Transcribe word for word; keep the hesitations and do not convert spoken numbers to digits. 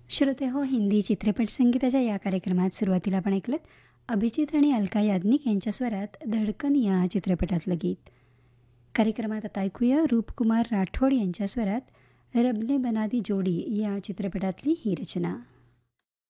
श्रोते हो, हिंदी चित्रपट संगीताच्या या कार्यक्रमात सुरुवातीला आपण ऐकलं अभिजित आणि अलका याज्ञिक यांच्या स्वरात धडकन या चित्रपटातलं गीत. कार्यक्रमात आता ऐकूया रूपकुमार राठोड यांच्या स्वरात रबने बना दी जोडी या चित्रपटातली ही रचना.